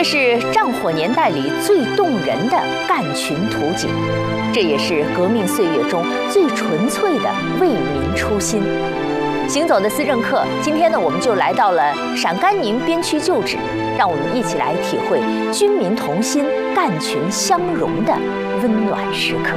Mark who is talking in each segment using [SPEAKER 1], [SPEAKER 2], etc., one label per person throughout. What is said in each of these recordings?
[SPEAKER 1] 是战火年代里最动人的干群图景，这也是革命岁月中最纯粹的为民初心。行走的思政课，今天呢，我们就来到了陕甘宁边区旧址，让我们一起来体会军民同心、干群相融的温暖时刻。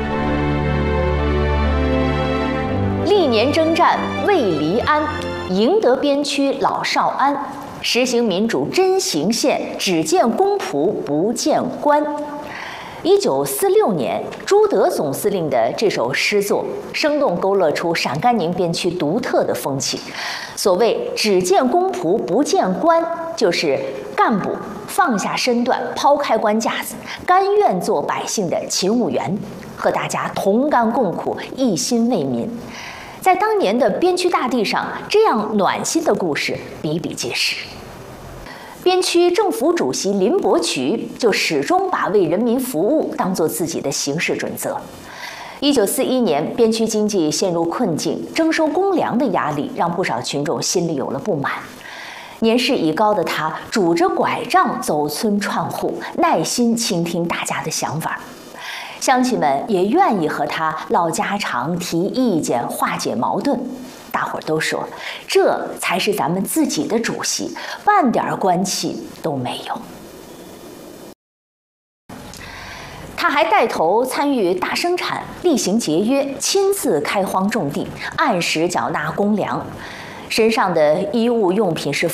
[SPEAKER 1] 历年征战为黎安，赢得边区老少安。实行民主真行宪，只见公仆不见官。1946年，朱德总司令的这首诗作，生动勾勒出陕甘宁边区独特的风气。所谓“只见公仆不见官”，就是干部放下身段，抛开官架子，甘愿做百姓的勤务员，和大家同甘共苦，一心为民。在当年的边区大地上，这样暖心的故事比比皆是。边区政府主席林伯渠就始终把为人民服务当作自己的行事准则。1941年，边区经济陷入困境，征收公粮的压力让不少群众心里有了不满。年事已高的他拄着拐杖走村串户，耐心倾听大家的想法。乡亲们也愿意和他唠家常、提意见、化解矛盾。大伙儿都说，这才是咱们自己的主席，半点官气都没有。他还带头参与大生产，厉行节约，亲自开荒种地，按时缴纳公粮，身上的衣物用品是